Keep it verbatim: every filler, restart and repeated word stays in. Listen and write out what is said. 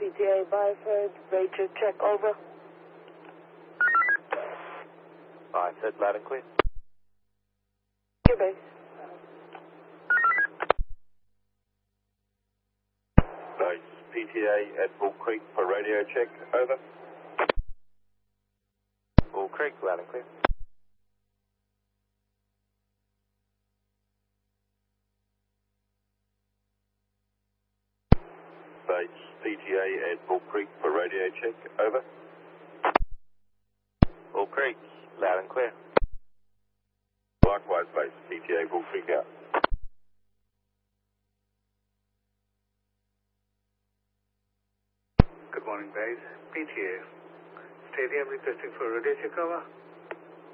P T A Byford, radio check, over. Byford, loud and clear. Your base. Base P T A at Bull Creek for radio check, over. Bull Creek, loud and clear. Base P T A at Bull Creek for radio check, over. Bull Creek, loud and clear. Likewise, base P T A Bull Creek out. Good morning, base. P T A. Stadium requesting for radio check, over.